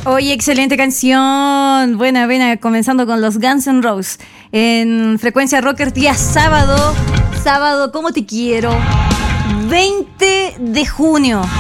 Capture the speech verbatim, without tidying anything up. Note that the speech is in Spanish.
Oye, excelente canción. Buena, buena. Comenzando con los Guns N' Roses. En Frecuencia Rocker, día sábado. Sábado, ¿cómo te quiero? veinte de junio.